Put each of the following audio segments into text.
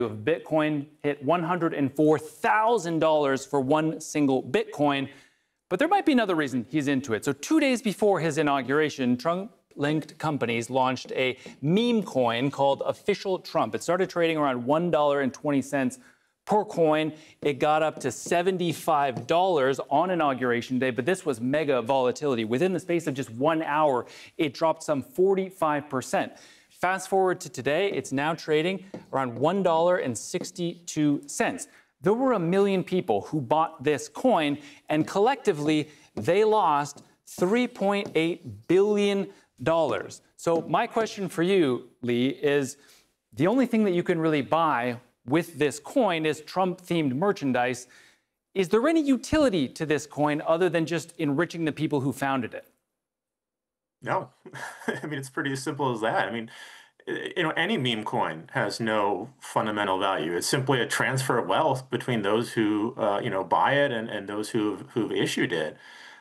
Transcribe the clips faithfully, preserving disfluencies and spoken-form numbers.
of Bitcoin hit one hundred four thousand dollars for one single Bitcoin. But there might be another reason he's into it. So two days before his inauguration, Trump-linked companies launched a meme coin called Official Trump. It started trading around one dollar and twenty cents per coin. It got up to seventy-five dollars on inauguration day, but this was mega volatility. Within the space of just one hour, it dropped some forty-five percent. Fast forward to today, it's now trading around one dollar and sixty-two cents. There were a million people who bought this coin, and collectively, they lost three point eight billion dollars. So my question for you, Lee, is the only thing that you can really buy with this coin is Trump-themed merchandise. Is there any utility to this coin other than just enriching the people who founded it? No. I mean, it's pretty as simple as that. I mean, you know, any meme coin has no fundamental value. It's simply a transfer of wealth between those who, uh, you know, buy it and, and those who've, who've issued it.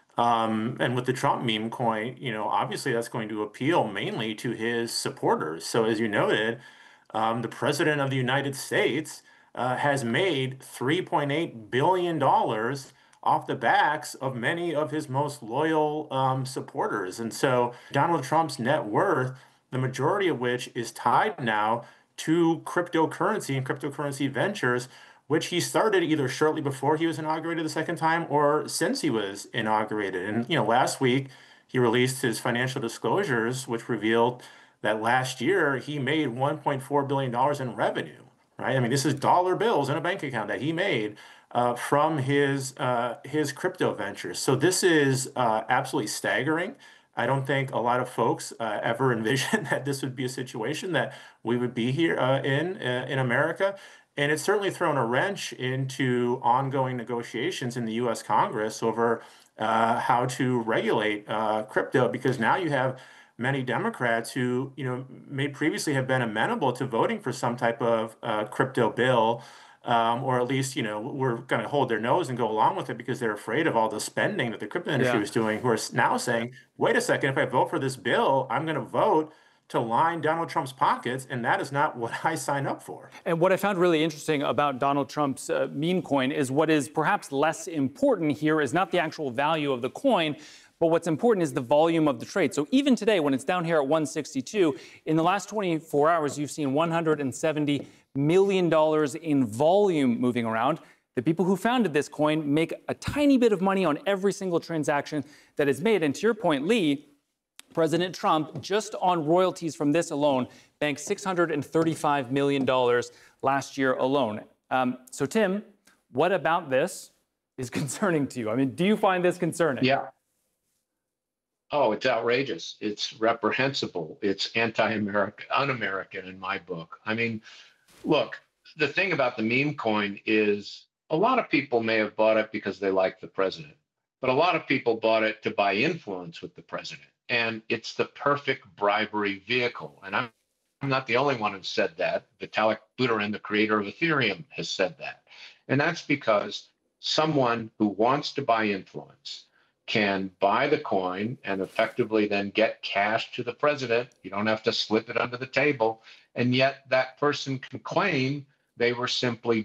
Um, and with the Trump meme coin, you know, obviously that's going to appeal mainly to his supporters. So as you noted, um, the president of the United States uh, has made three point eight billion dollars off the backs of many of his most loyal um, supporters. And so Donald Trump's net worth, the majority of which is tied now to cryptocurrency and cryptocurrency ventures, which he started either shortly before he was inaugurated the second time or since he was inaugurated. And, you know, last week he released his financial disclosures, which revealed that last year he made one point four billion dollars in revenue, right? I mean, this is dollar bills in a bank account that he made uh, from his, uh, his crypto ventures. So this is uh, absolutely staggering. I don't think a lot of folks uh, ever envisioned that this would be a situation that we would be here uh, in uh, in America. And it's certainly thrown a wrench into ongoing negotiations in the U S Congress over uh, how to regulate uh, crypto, because now you have many Democrats who, you know, may previously have been amenable to voting for some type of uh, crypto bill. Um, or at least, you know, we're going to hold their nose and go along with it because they're afraid of all the spending that the crypto industry Yeah. is doing, who are now saying, wait a second, if I vote for this bill, I'm going to vote to line Donald Trump's pockets, and that is not what I sign up for. And what I found really interesting about Donald Trump's uh, meme coin is what is perhaps less important here is not the actual value of the coin, but what's important is the volume of the trade. So even today, when it's down here at one sixty-two, in the last twenty-four hours, you've seen one hundred seventy million dollars in volume moving around. The people who founded this coin make a tiny bit of money on every single transaction that is made. And to your point, Lee, President Trump, just on royalties from this alone, banked six hundred thirty-five million dollars last year alone. Um, so, Tim, what about this is concerning to you? I mean, do you find this concerning? Yeah. Oh, it's outrageous. It's reprehensible. It's anti-American, un-American in my book. I mean, look, the thing about the meme coin is a lot of people may have bought it because they like the president, but a lot of people bought it to buy influence with the president. And it's the perfect bribery vehicle. And I'm, I'm not the only one who said that. Vitalik Buterin, the creator of Ethereum, has said that. And that's because someone who wants to buy influence can buy the coin and effectively then get cash to the president. You don't have to slip it under the table. And yet that person can claim they were simply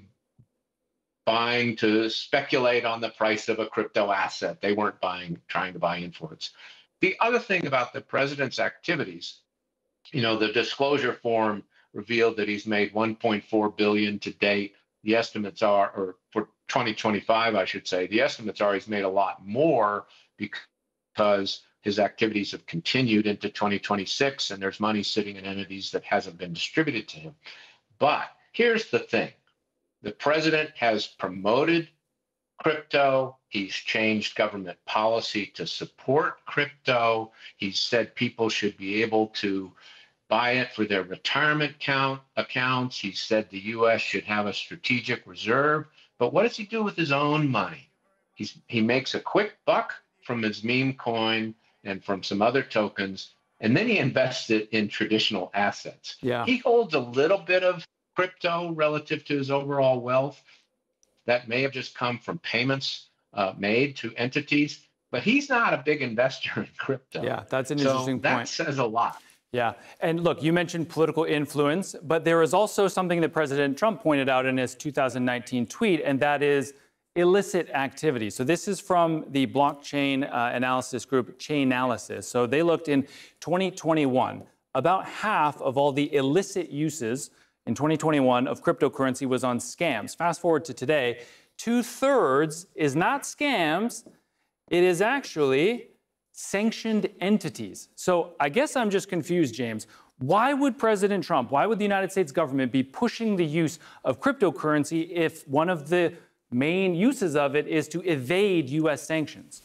buying to speculate on the price of a crypto asset. They weren't buying, trying to buy influence. The other thing about the president's activities, you know, the disclosure form revealed that he's made one point four billion dollars to date. The estimates are, or for twenty twenty-five, I should say, the estimates are he's made a lot more because his activities have continued into twenty twenty-six, and there's money sitting in entities that hasn't been distributed to him. But here's the thing. The president has promoted crypto. He's changed government policy to support crypto. He's said people should be able to buy it for their retirement count accounts. He said the U S should have a strategic reserve. But what does he do with his own money? He's, he makes a quick buck from his meme coin and from some other tokens, and then he invests it in traditional assets. Yeah. He holds a little bit of crypto relative to his overall wealth. That may have just come from payments uh, made to entities, but he's not a big investor in crypto. Yeah, that's an so interesting that point. says a lot. Yeah. And look, you mentioned political influence, but there is also something that President Trump pointed out in his two thousand nineteen tweet, and that is illicit activity. So this is from the blockchain uh, analysis group Chainalysis. So they looked in twenty twenty-one. About half of all the illicit uses in twenty twenty-one of cryptocurrency was on scams. Fast forward to today, two-thirds is not scams. It is actually sanctioned entities. So I guess I'm just confused, James. Why would President Trump, why would the United States government be pushing the use of cryptocurrency if one of the main uses of it is to evade U S sanctions?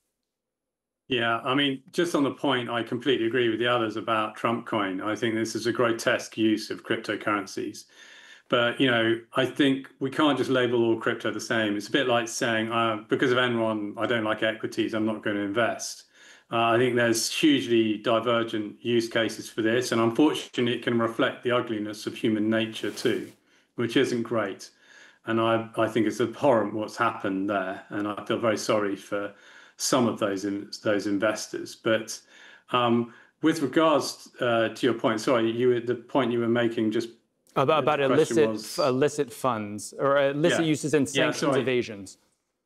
Yeah, I mean, just on the point, I completely agree with the others about Trump coin. I think this is a grotesque use of cryptocurrencies. But, you know, I think we can't just label all crypto the same. It's a bit like saying, uh, because of Enron, I don't like equities, I'm not going to invest. Uh, I think there's hugely divergent use cases for this. And unfortunately, it can reflect the ugliness of human nature too, which isn't great. And I, I think it's abhorrent what's happened there. And I feel very sorry for some of those in, those investors. But um, with regards uh, to your point, sorry, you were, the point you were making just about, about illicit was, illicit funds or illicit yeah, uses and sanctions yeah, evasions.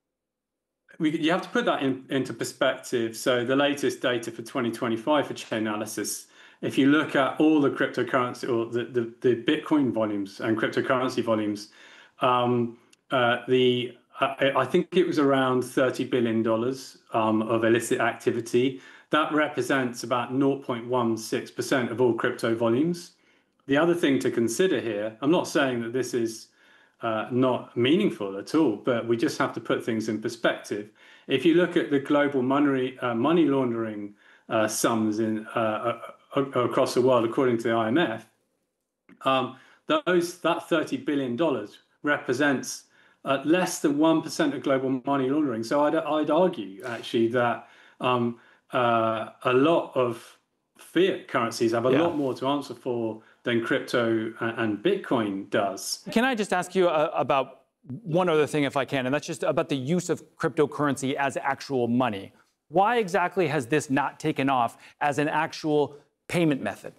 We, you have to put that in, into perspective. So the latest data for twenty twenty-five for Chainalysis, if you look at all the cryptocurrency or the, the, the Bitcoin volumes and cryptocurrency volumes, um, uh, the I, I think it was around thirty billion dollars um, of illicit activity. That represents about zero point one six percent of all crypto volumes. The other thing to consider here, I'm not saying that this is uh, not meaningful at all, but we just have to put things in perspective. If you look at the global money, uh, money laundering uh, sums in uh, across the world, according to the I M F, um, those that thirty billion dollars represents uh, less than one percent of global money laundering. So I'd, I'd argue, actually, that um, uh, a lot of fiat currencies have a yeah. lot more to answer for than crypto and Bitcoin does. Can I just ask you uh, about one other thing, if I can, and that's just about the use of cryptocurrency as actual money. Why exactly has this not taken off as an actual payment method?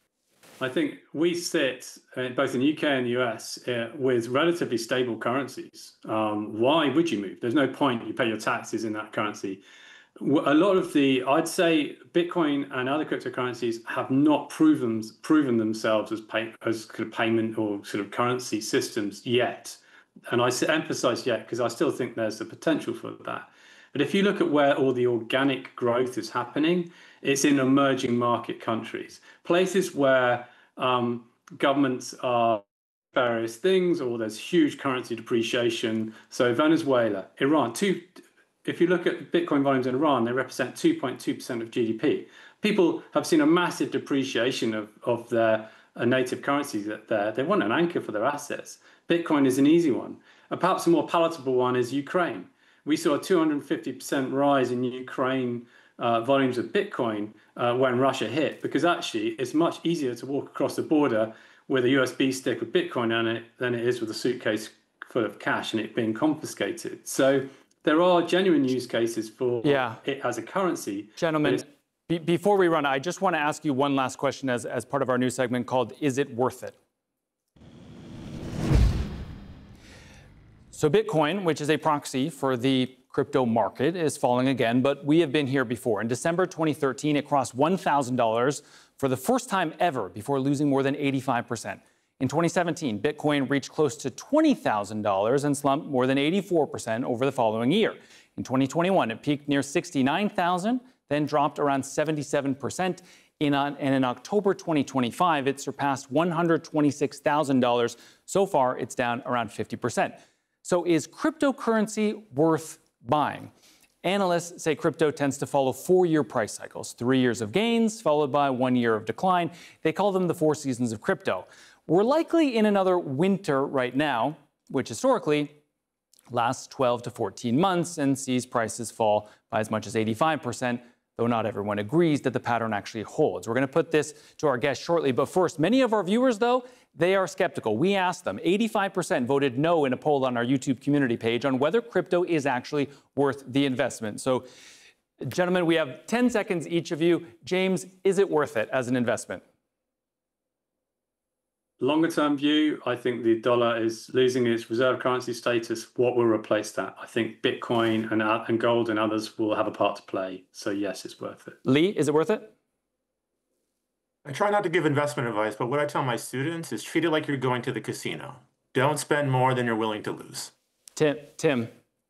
I think we sit, uh, both in the U K and the U S, uh, with relatively stable currencies. Um, why would you move? There's no point. You pay your taxes in that currency. A lot of the, I'd say, Bitcoin and other cryptocurrencies have not proven proven themselves as pay, as kind of payment or sort of currency systems yet. And I emphasize yet because I still think there's the potential for that. But if you look at where all the organic growth is happening, it's in emerging market countries, places where um, governments are various things, or there's huge currency depreciation. So Venezuela, Iran, two. If you look at Bitcoin volumes in Iran, they represent two point two percent of G D P. People have seen a massive depreciation of, of their uh, native currencies there. They want an anchor for their assets. Bitcoin is an easy one. And perhaps a more palatable one is Ukraine. We saw a two hundred fifty percent rise in Ukraine uh, volumes of Bitcoin uh, when Russia hit, because actually it's much easier to walk across the border with a U S B stick of Bitcoin on it than it is with a suitcase full of cash and it being confiscated. So there are genuine use cases for yeah. it as a currency. Gentlemen, be before we run, I just want to ask you one last question as, as part of our new segment called Is It Worth It? So Bitcoin, which is a proxy for the crypto market, is falling again, but we have been here before. In December twenty thirteen, it crossed one thousand dollars for the first time ever before losing more than eighty-five percent. In twenty seventeen, Bitcoin reached close to twenty thousand dollars and slumped more than eighty-four percent over the following year. In twenty twenty-one, it peaked near sixty-nine thousand dollars, then dropped around seventy-seven percent. In, and in October twenty twenty-five, it surpassed one hundred twenty-six thousand dollars. So far, it's down around fifty percent. So is cryptocurrency worth buying? Analysts say crypto tends to follow four-year price cycles, three years of gains followed by one year of decline. They call them the four seasons of crypto. We're likely in another winter right now, which historically lasts twelve to fourteen months and sees prices fall by as much as eighty-five percent, though not everyone agrees that the pattern actually holds. We're going to put this to our guests shortly, but first, many of our viewers, though, they are skeptical. We asked them. eighty-five percent voted no in a poll on our YouTube community page on whether crypto is actually worth the investment. So Gentlemen, we have ten seconds each of you. James, is it worth it as an investment? Longer term view, I think the dollar is losing its reserve currency status. What will replace that? I think Bitcoin and, uh, and gold and others will have a part to play. So yes, it's worth it. Lee, is it worth it? I try not to give investment advice, but what I tell my students is treat it like you're going to the casino. Don't spend more than you're willing to lose. Tim, Tim.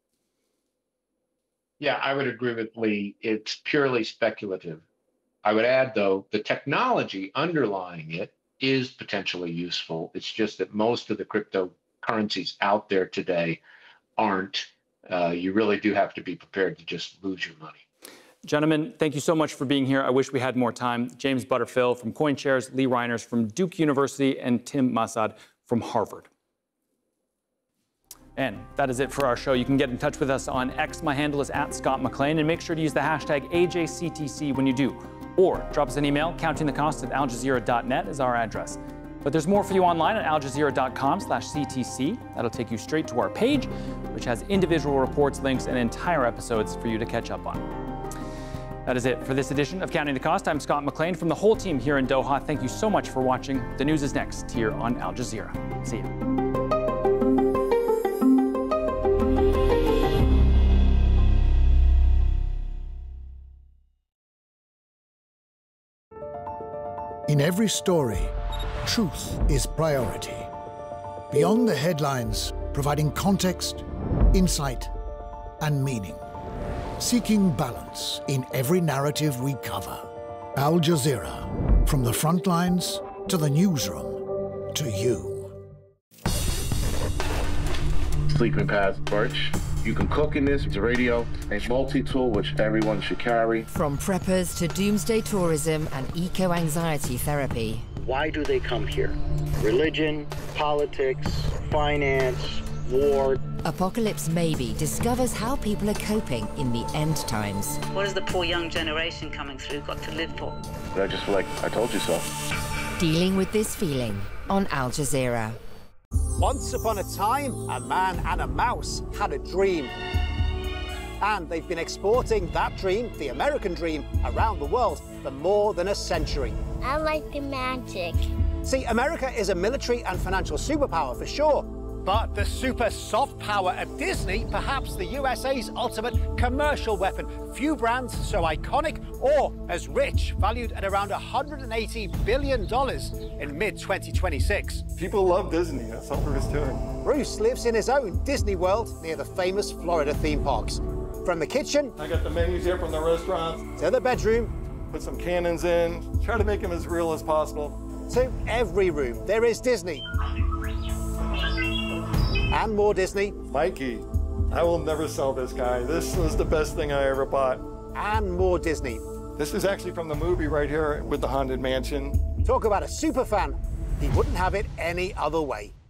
Yeah, I would agree with Lee. It's purely speculative. I would add, though, the technology underlying it is potentially useful. It's just that most of the cryptocurrencies out there today aren't. Uh, you really do have to be prepared to just lose your money. Gentlemen, thank you so much for being here. I wish we had more time. James Butterfill from CoinShares, Lee Reiners from Duke University, and Tim Massad from Harvard. And that is it for our show. You can get in touch with us on X. My handle is at Scott McLean, and make sure to use the hashtag A J C T C when you do. Or drop us an email. Counting the cost at al jazeera dot net is our address. But there's more for you online at al jazeera dot com slash C T C. That'll take you straight to our page, which has individual reports, links, and entire episodes for you to catch up on. That is it for this edition of Counting the Cost. I'm Scott McLean from the whole team here in Doha. Thank you so much for watching. The news is next here on Al Jazeera. See you. In every story, truth is priority. Beyond the headlines, providing context, insight, and meaning. Seeking balance in every narrative we cover. Al Jazeera, from the front lines to the newsroom, to you. Sleeping Path Birch. You can cook in this. It's a radio, a multi-tool which everyone should carry. From preppers to doomsday tourism and eco-anxiety therapy. Why do they come here? Religion, politics, finance, war. Apocalypse Maybe discovers how people are coping in the end times. What has the poor young generation coming through got to live for? But I just feel like I told you so. Dealing with this feeling on Al Jazeera. Once upon a time, a man and a mouse had a dream. And they've been exporting that dream, the American dream, around the world for more than a century. I like the magic. See, America is a military and financial superpower for sure. But the super soft power of Disney, perhaps the U S A's ultimate commercial weapon. Few brands so iconic or as rich, valued at around one hundred eighty billion dollars in mid twenty twenty-six. People love Disney, that's all there is to it. Bruce lives in his own Disney World near the famous Florida theme parks. From the kitchen, I got the menus here from the restaurants, to the bedroom, put some cannons in, try to make them as real as possible. To every room, there is Disney. And more Disney. Mikey, I will never sell this guy. This was the best thing I ever bought. And more Disney. This is actually from the movie right here with the Haunted Mansion. Talk about a super fan. He wouldn't have it any other way.